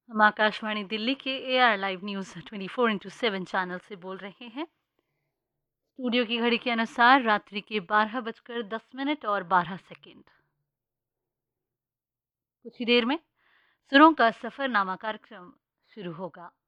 हम आकाशवाणी दिल्ली के AR live news 24/7 channel से बोल रहे हैं। स्टूडियो की घड़ी के अनुसार रात्रि के 12:10 और 12 सेकंड। कुछ ही देर में सुरों का सफरनामा कार्यक्रम शुरू होगा।